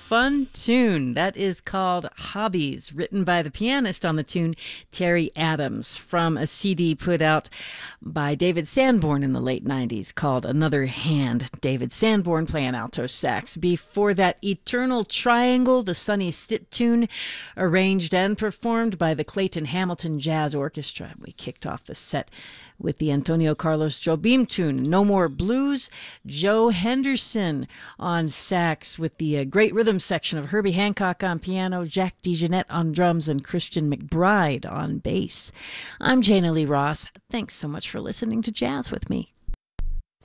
fun tune. That is called Hobbies, written by the pianist on the tune, Terry Adams, from a CD put out by David Sanborn in the late 90s called Another Hand. David Sanborn playing alto sax. Before that, Eternal Triangle, the Sonny Stitt tune, arranged and performed by the Clayton Hamilton Jazz Orchestra. We kicked off the set with the Antonio Carlos Jobim tune, No More Blues. Joe Henderson on sax with the great rhythm section of Herbie Hancock on piano, Jack DeJohnette on drums, and Christian McBride on bass. I'm Jana Lee Ross. Thanks so much for listening to Jazz with me.